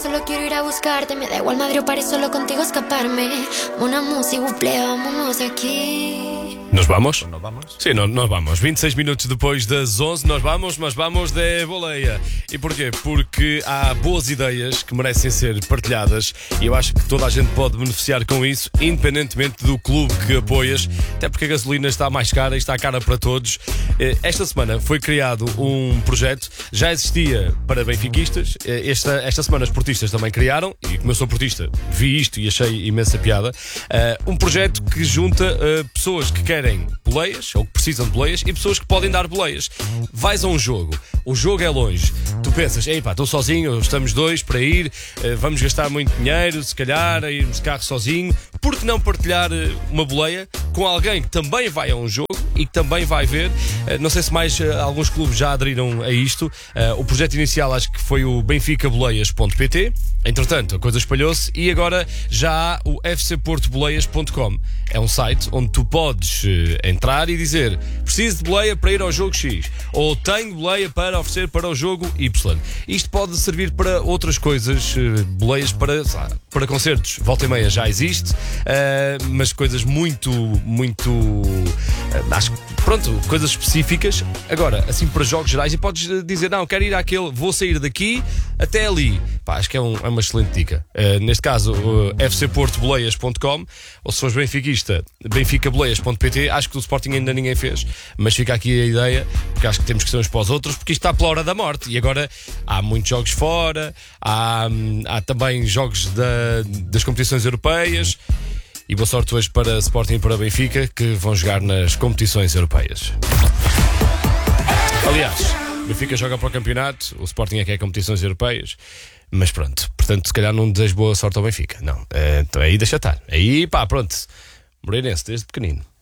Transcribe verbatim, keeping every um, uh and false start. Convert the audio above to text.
Solo quiero ir a buscarte, me da igual Madrid o París, solo contigo escaparme. Una música, buple, vámonos de aqui. Nos vamos? Não vamos? Sim, não, nós vamos. vinte e seis minutos depois das onze, nós vamos, mas vamos de boleia. E porquê? Porque há boas ideias que merecem ser partilhadas e eu acho que toda a gente pode beneficiar com isso, independentemente do clube que apoias, até porque a gasolina está mais cara e está cara para todos. Esta semana foi criado um projeto, já existia para benfiquistas, esta, esta semana os portistas também criaram, e como eu sou portista, vi isto e achei imensa piada, um projeto que junta pessoas que querem boleias, ou que precisam de boleias, e pessoas que podem dar boleias. Vais a um jogo, o jogo é longe, tu pensas, ei pá, estou sozinho, estamos dois para ir, vamos gastar muito dinheiro, se calhar, a irmos de carro sozinho, por que não partilhar uma boleia com alguém que também vai a um jogo e que também vai ver? Não sei se mais alguns clubes já aderiram a isto. O projeto inicial acho que foi o benfica boleias ponto pt. Entretanto, a coisa espalhou-se e agora já há o f c porto boleias ponto com. É um site onde tu podes entrar e dizer: preciso de boleia para ir ao jogo X, ou tenho boleia para oferecer para o jogo Y. Isto pode servir para outras coisas, boleias para, para concertos. Volta e meia já existe, mas coisas muito, muito, acho que, pronto, coisas específicas. Agora, assim para jogos gerais, e podes dizer: não, quero ir àquele, vou sair daqui até ali. Pá, acho que é, um, é uma excelente dica. Uh, neste caso, uh, f c porto boleias ponto com, ou se fores benfiquista, benfica boleias ponto pt. Acho que do Sporting ainda ninguém fez, mas fica aqui a ideia, porque acho que temos que ser uns para os outros, porque isto está pela hora da morte. E agora há muitos jogos fora, há, há também jogos da, das competições europeias. E boa sorte hoje para Sporting e para Benfica, que vão jogar nas competições europeias. Aliás, Benfica joga para o campeonato, o Sporting é que é competições europeias. Mas pronto, portanto, se calhar não desejo boa sorte ao Benfica. Não, é, então aí deixa estar. Aí pá, pronto, Moreirense desde pequenino.